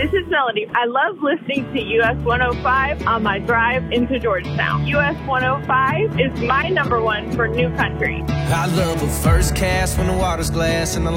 This is Melody. I love listening to US 105 on my drive into Georgetown. US 105 is my number one for new country. I love a first cast when the water's glass and the